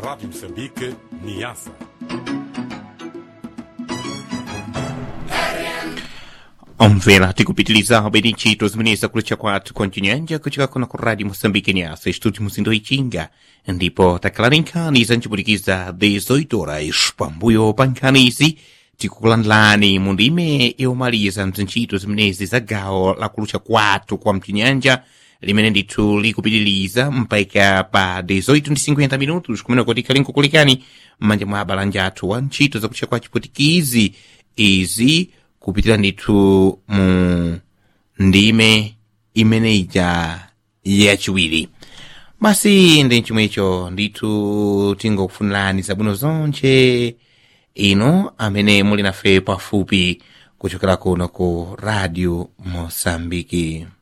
Rádio Moçambique, Niassa. Omvela tikupitiliza habari ntchito zimene zakulucha kwathu kontinyanja kuchika kuno ku Radio Moçambique Niassa estúdio muzindo ichinga ndipo takhalani nkhani zanchipulikiza 18 horas pambuyo pa nkhani izi tikukulandilani mu ndime yomaliza mzintchito zimenezi za gawo lakulucha kwathu kwa mchinyanja limene ndithu likupitiliza mpaka pa 18:50 minutos kumene kuti khali nkukulikani m'manja mwa abalanja athu wa ntchito zakulucha kwa chiputikizi izi kupitira ndithu mu ndime imene ija yachiwiri. Basi ndi chomwecho ndithu tingokufunirani zabwino zonche ino amene muli nafe pafupi kuchokera kuno ku Radio Moçambique.